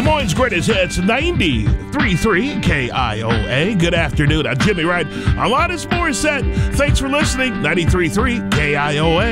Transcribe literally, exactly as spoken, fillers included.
Moines Greatest Hits, ninety-three point three K I O A. Good afternoon. I'm Jimmy Wright. I'm Alanis Morissette. Thanks for listening. ninety-three point three K I O A.